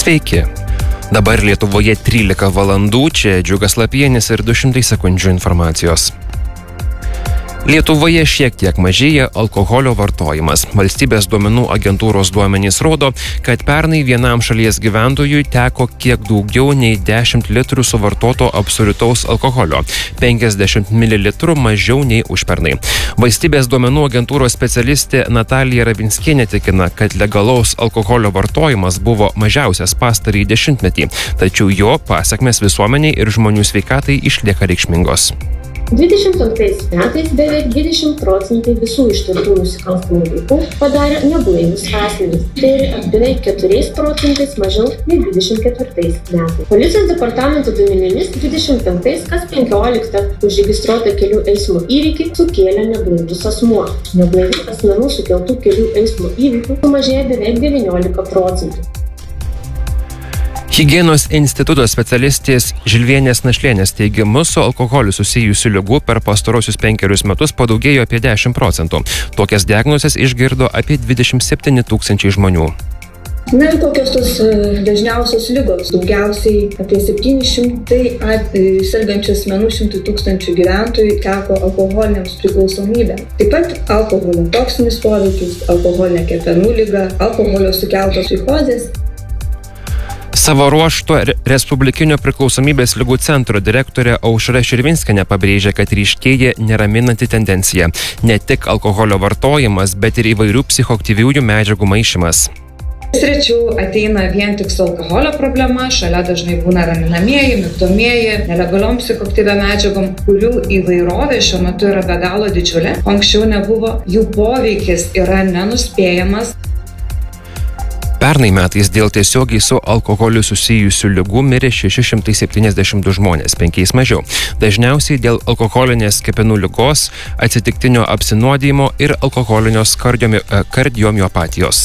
Sveiki. Dabar Lietuvoje 13 valandų, čia Džiugas Lapienis ir 200 sekundžių informacijos. Lietuvoje šiek tiek mažėja alkoholio vartojimas. Valstybės duomenų agentūros duomenys rodo, kad pernai vienam šalies gyventojui teko kiek daugiau nei 10 litrų suvartoto absoliutaus alkoholio – 50 ml mažiau nei užpernai. Valstybės duomenų agentūros specialistė Natalija Rabinskienė tikina, kad legalaus alkoholio vartojimas buvo mažiausias pastarąjį dešimtmetį, tačiau jo pasekmės visuomeniai ir žmonių sveikatai išlieka reikšmingos. 22 metais beveik 20% visų ištirtų nusikalstamų veikų padarė neblaivūs asmenys. Tai beveik 4% mažiau nei 24 metais. Policijos departamento duomenimis 25 kas 15 užregistruota kelių eismo įvykį sukėlė neblaivus asmuo. Neblaivių asmenų sukeltų kelių eismo įvykių sumažėjo beveik 19%. Higienos instituto specialistės Žilvienės Našlienės teigimu, su alkoholiu susijusių ligų per pastarosius 5 metus padaugėjo apie 10%. Tokias diagnozes išgirdo apie 27 000 žmonių. Na ir kokios tos dažniausios ligos? Daugiausiai apie 700 sergančių asmenų 100 000 gyventojų teko alkoholiniams priklausomybėms. Taip pat alkoholio toksinis poveikis, alkoholinė kepenų liga, alkoholio sukeltos psichozės. Savo ruožtu Respublikinio priklausomybės ligų centro direktorė Aušra Širvinskienė pabrėžia, kad ryškėja neraminanti tendencija. Ne tik alkoholio vartojimas, bet ir įvairių psichoaktyviųjų medžiagų maišymas. Rečiau ateina vien tik su alkoholio problema, šalia dažnai būna raminamieji, migdomieji, nelegaliom psichoaktyviom medžiagom, kurių įvairovė šiuo metu yra be galo didžiulė. Anksčiau nebuvo, jų poveikis yra nenuspėjamas. Pernai metais dėl tiesiogiai su alkoholiu susijusių ligų mirė 672 žmonės, 5 mažiau. Dažniausiai dėl alkoholinės kepenų ligos, atsitiktinio apsinuodijimo ir alkoholinės kardiomiopatijos.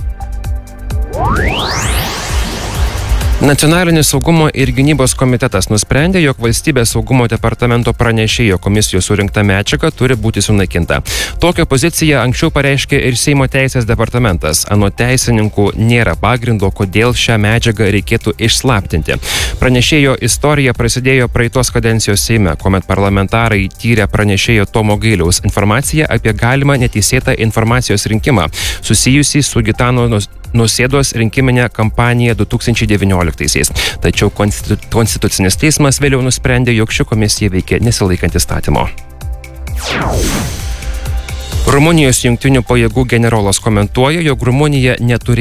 Nacionalinis saugumo ir gynybos komitetas nusprendė, jog Valstybės saugumo departamento pranešėjo komisijos surinkta medžiaga turi būti sunaikinta. Tokią poziciją anksčiau pareiškė ir Seimo teisės departamentas. Anot teisininkų nėra pagrindo, kodėl šią medžiagą reikėtų išslaptinti. Pranešėjo istorija prasidėjo praeitos kadencijos Seime, kuomet parlamentarai tyrė pranešėjo Tomo Gailiaus informaciją apie galimą neteisėtą informacijos rinkimą, susijusį su Gitano Nausėdos rinkiminę kampaniją 2019-aisiais. Tačiau Konstitucinis teismas vėliau nusprendė, jog ši komisija veikia nesilaikant įstatymo. Rumunijos jungtinių pajėgų generolas komentuoja, jog Rumunija neturi